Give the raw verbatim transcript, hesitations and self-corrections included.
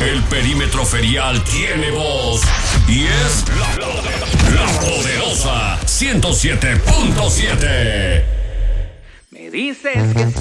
El perímetro ferial tiene voz y es la, la poderosa ciento siete punto siete. Me dices que sí.